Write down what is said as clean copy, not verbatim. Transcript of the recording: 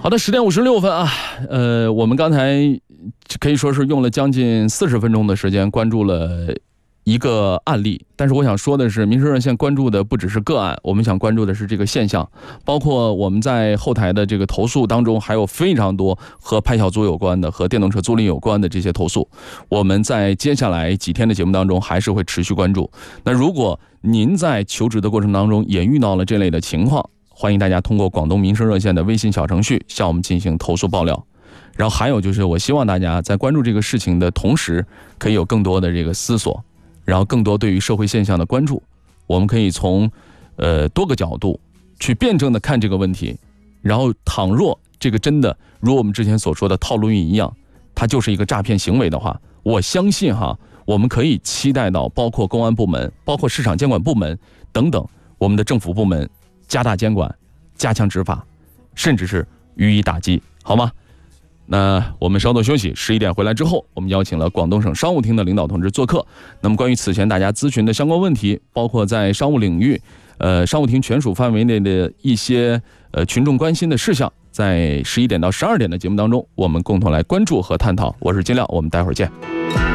好的，10点56分啊，我们刚才可以说是用了将近40分钟的时间关注了一个案例，但是我想说的是，民生热线关注的不只是个案，我们想关注的是这个现象，包括我们在后台的这个投诉当中，还有非常多和拍小租有关的、和电动车租赁有关的这些投诉，我们在接下来几天的节目当中还是会持续关注。那如果您在求职的过程当中也遇到了这类的情况，欢迎大家通过广东民生热线的微信小程序向我们进行投诉爆料。然后还有就是，我希望大家在关注这个事情的同时，可以有更多的这个思索，然后更多对于社会现象的关注。我们可以从多个角度去辩证的看这个问题。然后倘若这个真的如我们之前所说的套路运一样，它就是一个诈骗行为的话，我相信我们可以期待到包括公安部门、包括市场监管部门等等我们的政府部门加大监管、加强执法，甚至是予以打击，好吗？那我们稍作休息，11点回来之后，我们邀请了广东省商务厅的领导同志做客。那么关于此前大家咨询的相关问题，包括在商务领域商务厅权属范围内的一些群众关心的事项，在11点到12点的节目当中，我们共同来关注和探讨。我是金亮，我们待会儿见。